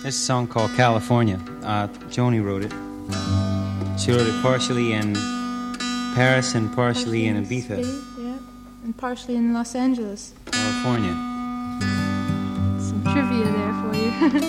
This is a song called California. Joni wrote it. She wrote it partially in Paris and partially in Ibiza. Yeah, and partially in Los Angeles. California. Some trivia there for you.